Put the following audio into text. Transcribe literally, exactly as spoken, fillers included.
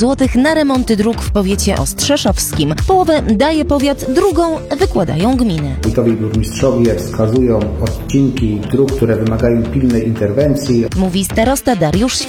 złotych na remonty dróg w powiecie ostrzeszowskim. Połowę daje powiat, drugą wykładają gminy. Wójtowie i burmistrzowie wskazują odcinki dróg, które wymagają pilnej interwencji. Mówi starosta Dariusz